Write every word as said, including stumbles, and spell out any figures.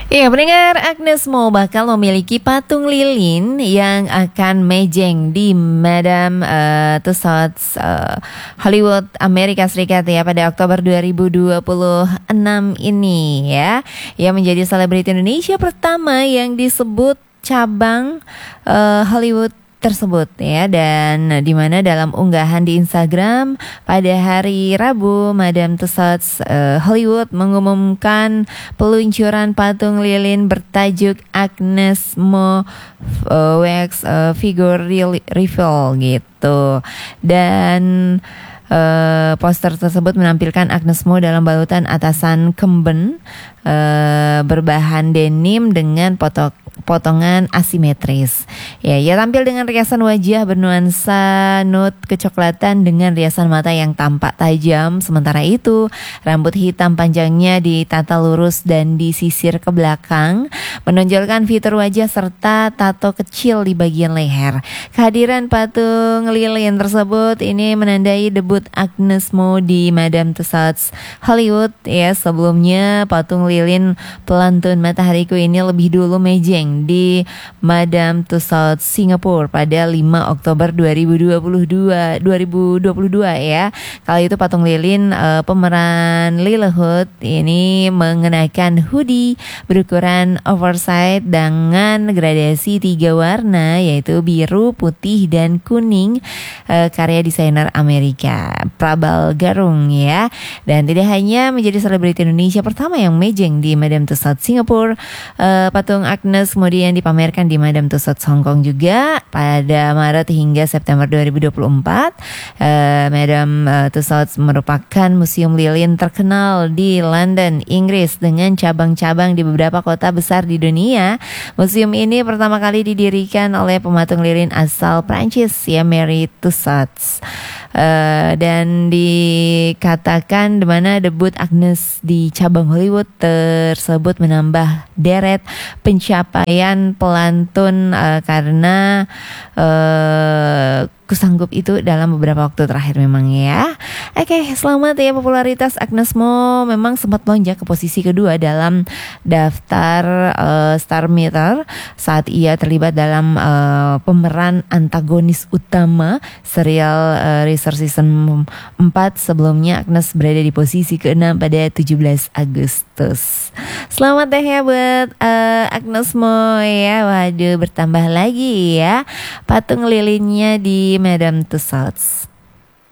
Iya, pendengar, Agnes Mo bakal memiliki patung lilin yang akan mejeng di Madame uh, Tussauds uh, Hollywood, Amerika Serikat ya pada Oktober dua ribu dua puluh enam ini ya. Ia menjadi selebriti Indonesia pertama yang disebut cabang uh, Hollywood tersebut ya, dan di mana dalam unggahan di Instagram pada hari Rabu, Madame Tussauds uh, Hollywood mengumumkan peluncuran patung lilin bertajuk Agnes Mo uh, Wax uh, Figure Reveal gitu. Dan Uh, poster tersebut menampilkan Agnes Mo dalam balutan atasan kemben uh, berbahan denim dengan potok potongan asimetris. Ya, ia tampil dengan riasan wajah bernuansa nude kecoklatan dengan riasan mata yang tampak tajam. Sementara itu, rambut hitam panjangnya ditata lurus dan disisir ke belakang, menonjolkan fitur wajah serta tato kecil di bagian leher. Kehadiran patung lilin tersebut ini menandai debut Agnes Mo di Madame Tussauds Hollywood ya. Sebelumnya patung lilin pelantun matahariku ini lebih dulu mejeng di Madame Tussauds Singapura pada lima Oktober dua ribu dua puluh dua ya. Kali itu patung lilin uh, pemeran Lily Hood ini mengenakan hoodie berukuran oversize dengan gradasi tiga warna yaitu biru, putih, dan kuning, uh, karya desainer Amerika Prabal Garung ya. Dan tidak hanya menjadi selebriti Indonesia pertama yang mejeng di Madame Tussauds Singapura, uh, patung Agnes kemudian dipamerkan di Madame Tussauds Hong Kong juga pada Maret hingga September dua ribu dua puluh empat. uh, Madame uh, Tussauds merupakan museum lilin terkenal di London, Inggris dengan cabang-cabang di beberapa kota besar di dunia. Museum ini pertama kali didirikan oleh pematung lilin asal Prancis ya, Mary Tussauds. Uh, dan dikatakan di mana debut Agnes di cabang Hollywood tersebut menambah deret pencapaian pelantun uh, karena uh, kusanggup itu dalam beberapa waktu terakhir memang ya. Oke, selamat ya, popularitas Agnes Mo memang sempat melonjak ke posisi kedua dalam daftar uh, Star Meter saat ia terlibat dalam uh, pemeran antagonis utama serial uh, Research Season empat. Sebelumnya Agnes berada di posisi keenam pada tujuh belas Agustus. Selamat deh ya buat uh, Agnes Mo ya. Waduh, bertambah lagi ya patung lilinnya di Madame Tussauds.